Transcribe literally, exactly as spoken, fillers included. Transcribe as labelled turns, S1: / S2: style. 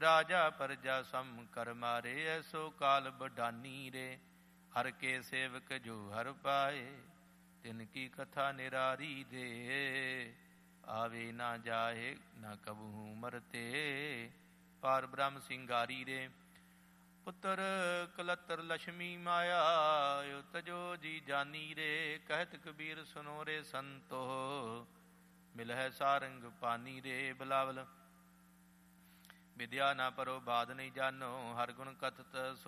S1: ਰਾਜਾ ਪਰਜਾ ਸਮ ਕਰ ਮਾਰੇ, ਐਸੋ ਕਾਲ ਬਡਾਨੀ ਰੇ। ਹਰ ਕੇ ਸੇਵਕ ਜੋ ਹਰ ਪਾਏ, ਤਿਨ ਕੀ ਕਥਾ ਨਿਰਾਰੀ ਦੇ। ਆਵੇ ਨਾ ਜਾਏ ਨਾ ਕਬਹੂ ਮਰਤੇ, ਪਾਰ ਬ੍ਰਹਮ ਸਿੰਗਾਰੀ ਰੇ। ਪੁੱਤਰ ਕਲਤਰ ਲਛਮੀ ਮਾਇਆ, ਯੋ ਤਜੋ ਜੀ ਜਾਨੀ ਰੇ। ਕਹਿਤ ਕਬੀਰ ਸੁਨੋ ਰੇ ਸੰਤੋ, ਮਿਲਹਿ ਸਾਰੰਗ ਪਾਨੀ ਰੇ। ਬਿਲਾਵਲ ਵਿਦਿਆ ਨਾ ਪਰੋ ਬਾਦ ਨਹੀਂ ਜਾਨੋ, ਹਰ ਗੁਣ ਕਥਤ